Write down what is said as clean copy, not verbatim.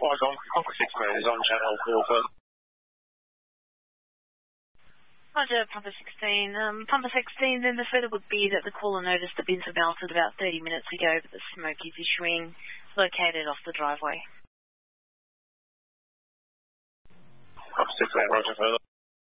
Papa 16 is on channel 4. Roger, Papa 16. Papa 16, then the further would be that the caller noticed the bins were melted about 30 minutes ago, but the smoke is issuing located off the driveway. Papa 16, Roger, further.